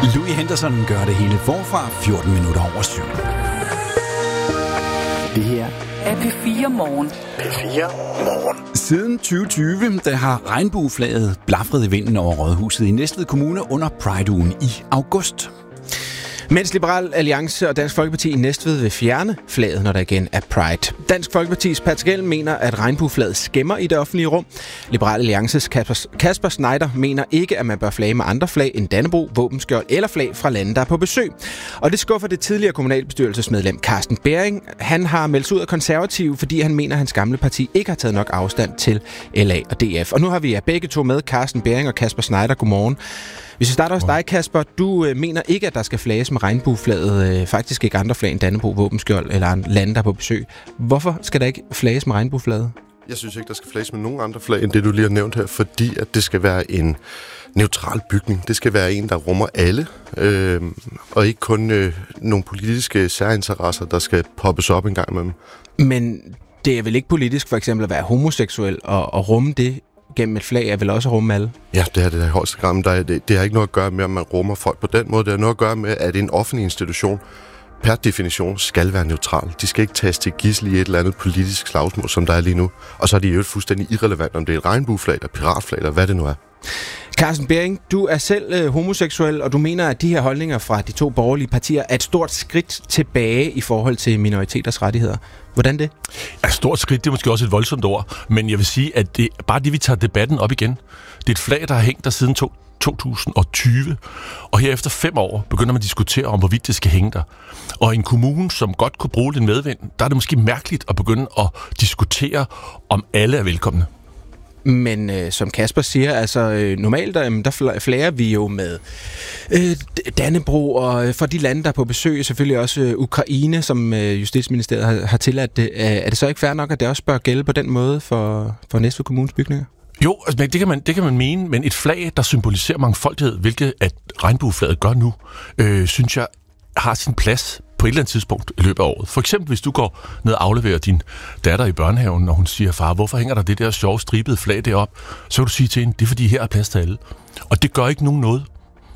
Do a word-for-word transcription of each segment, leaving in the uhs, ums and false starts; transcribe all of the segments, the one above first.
Louis Henderson gør det hele forfra fjorten minutter over syv. Det her er P fire Morgen. P fire Morgen. Siden tyve tyve, der har regnbueflaget blafret i vinden over Rådhuset i Næstved Kommune under Pride-ugen i august. Mens Liberal Alliance og Dansk Folkeparti i Næstved vil fjerne flaget, når der igen er Pride. Dansk Folkepartis Patrick Elm mener, at regnbueflaget skæmmer i det offentlige rum. Liberal Alliances Kasper, Kasper Schneider mener ikke, at man bør flage med andre flag end Dannebrog, våbenskjold eller flag fra lande, der er på besøg. Og det skuffer det tidligere kommunalbestyrelsesmedlem Carsten Bering. Han har meldt sig ud af Konservative, fordi han mener, at hans gamle parti ikke har taget nok afstand til L A og D F. Og nu har vi begge to med, Carsten Bering og Kasper Schneider. Godmorgen. Hvis vi starter hos dig, Kasper, du øh, mener ikke, at der skal flages med regnbueflaget, øh, faktisk ikke andre flag end Dannebrog, våbenskjold eller lande, der er på besøg. Hvorfor skal der ikke flages med regnbueflaget? Jeg synes ikke, der skal flages med nogen andre flag end det, du lige har nævnt her, fordi at det skal være en neutral bygning. Det skal være en, der rummer alle, øh, og ikke kun øh, nogle politiske særinteresser, der skal poppes op en gang imellem. Men det er vel ikke politisk for eksempel at være homoseksuel og, og rumme det gennem et flag er vel også at rumme alle? Ja, det er det der i højeste grad, men der er, det, det har ikke noget at gøre med, at man rummer folk på den måde. Det har noget at gøre med, at en offentlig institution per definition skal være neutral. De skal ikke tages til gidsel i et eller andet politisk slagsmål, som der er lige nu. Og så er de jo fuldstændig irrelevant, om det er et regnbueflag eller piratflag eller hvad det nu er. Carsten Bering, du er selv øh, homoseksuel, og du mener, at de her holdninger fra de to borgerlige partier er et stort skridt tilbage i forhold til minoriteters rettigheder. Hvordan det? Ja, stort skridt, det er måske også et voldsomt ord, men jeg vil sige, at det bare det, vi tager debatten op igen. Det er et flag, der har hængt der siden to tusind og tyve, og her efter fem år begynder man at diskutere om, hvorvidt det skal hænge der. Og i en kommune, som godt kunne bruge den medvind, der er det måske mærkeligt at begynde at diskutere, om alle er velkomne. Men øh, som Kasper siger, altså øh, normalt der, der flager vi jo med øh, Dannebrog, og øh, for de lande, der er på besøg, selvfølgelig også øh, Ukraine, som øh, Justitsministeriet har, har tilladt det. Er det så ikke fair nok, at det også bør gælde på den måde for, for Næstved Kommunes bygninger? Jo, altså, det, kan man, det kan man mene, men et flag, der symboliserer mangfoldighed, hvilket at regnbueflaget gør nu, øh, synes jeg har sin plads på et eller andet tidspunkt i løbet af året. For eksempel, hvis du går ned og afleverer din datter i børnehaven, og hun siger, far, hvorfor hænger der det der sjove stribede flag derop? Så kan du sige til hende, det er fordi, her er plads til alle. Og det gør ikke nogen noget.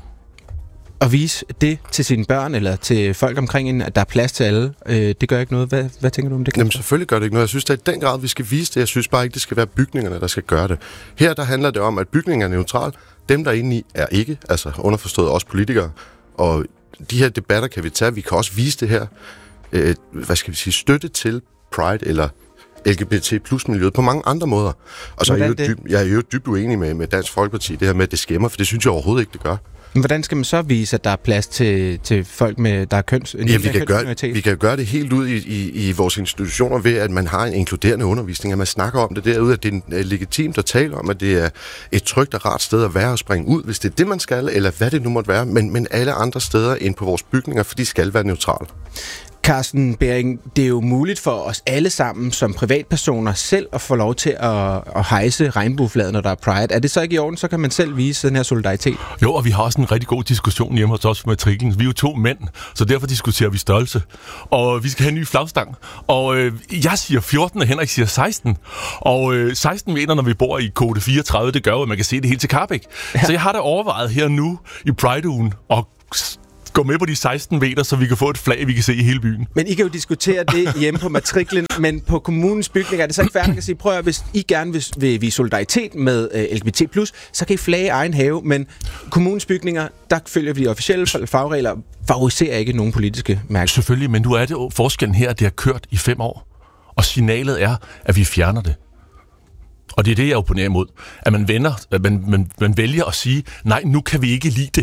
At vise det til sine børn, eller til folk omkring en, at der er plads til alle, øh, det gør ikke noget. Hvad, hvad tænker du om det? Jamen selvfølgelig gør det ikke noget. Jeg synes, at i den grad, vi skal vise det. Jeg synes bare ikke, det skal være bygningerne, der skal gøre det. Her der handler det om, at bygningen er neutral. Dem, der er inde i, er ikke. Altså underforstået også politikere. Og de her debatter kan vi tage. Vi kan også vise det her, øh, hvad skal vi sige, støtte til Pride eller L G B T plus miljøet på mange andre måder. Og så er jeg, dyb, jeg er jo dybt uenig med, med Dansk Folkeparti, det her med, at det skæmmer, for det synes jeg overhovedet ikke, det gør. Men hvordan skal man så vise, at der er plads til, til folk, med, der er køns, en ja, vi, kan gøre, vi kan gøre det helt ud i, i, i vores institutioner ved, at man har en inkluderende undervisning, at man snakker om det derude, at det er legitimt at tale om, at det er et trygt og rart sted at være og springe ud, hvis det er det, man skal, eller hvad det nu måtte være, men, men alle andre steder end på vores bygninger, for de skal være neutrale. Carsten Bering, det er jo muligt for os alle sammen som privatpersoner selv at få lov til at, at hejse regnbueflaget, når der er Pride. Er det så ikke i orden, så kan man selv vise den her solidaritet? Jo, og vi har også en rigtig god diskussion hjemme hos os med matriklen. Vi er jo to mænd, så derfor diskuterer vi størrelse. Og vi skal have en ny flagstang. Og øh, jeg siger fjorten, og Henrik siger seksten. Og øh, seksten meter, når vi bor i kode fireogtredive, det gør jo, at man kan se det helt til Karbæk. Ja. Så jeg har da overvejet her nu i Pride-ugen og gå med på de seksten meter, så vi kan få et flag, vi kan se i hele byen. Men I kan jo diskutere det hjemme på matriklen, men på kommunens bygning er det så ikke færdigt at sige, prøv at hvis I gerne vil, vil vise solidaritet med uh, L G B T plus, så kan I flage i egen have, men kommunens bygninger, der følger vi de officielle fagregler, favoriserer ikke nogen politiske mærker. Selvfølgelig, men nu er det jo forskellen her, at det har kørt i fem år, og signalet er, at vi fjerner det. Og det er det, jeg opponerer imod. At man, vender, at man, man, man vælger at sige, nej, nu kan vi ikke lide det.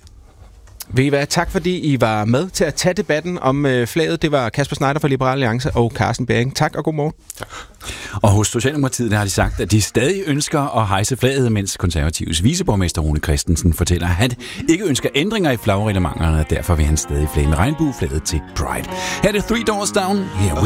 Ved I hvad? Tak fordi I var med til at tage debatten om øh, flaget. Det var Kasper Schneider fra Liberal Alliance og Carsten Bering. Tak og god morgen. Tak. Og hos Socialdemokratiet der har de sagt, at de stadig ønsker at hejse flaget, mens Konservatives viceborgmester Rune Christensen fortæller, at han ikke ønsker ændringer i flagreglementerne, og derfor vil han stadig flage med regnbueflaget til Pride. Her er det Three Doors Down. Here with